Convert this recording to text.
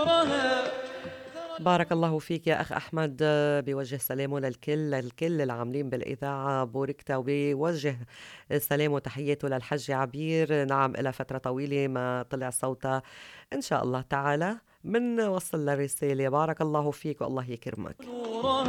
بارك الله فيك يا أخ أحمد. بيوجه سلامه للكل العاملين بالإذاعة بوركتا، وبيوجه سلام وتحياته للحج عبير. نعم، إلى فترة طويلة ما طلع صوتها، إن شاء الله تعالى من وصل للرسالة. بارك الله فيك والله يكرمك.